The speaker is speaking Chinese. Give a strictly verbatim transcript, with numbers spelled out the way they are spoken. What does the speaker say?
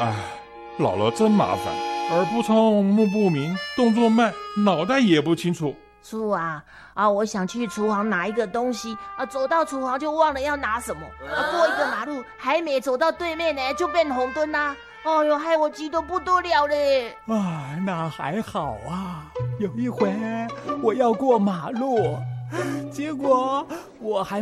唉，老了真麻烦，耳不聪，目不明，动作慢，脑袋也不清楚。 叔啊啊！我想去厨房拿一个东西啊，走到厨房就忘了要拿什么啊，过一个马路还没走到对面呢，就变红灯啦！哎呦，害我急得不得了嘞！ 啊，那还好啊。有一回我要过马路，结果我还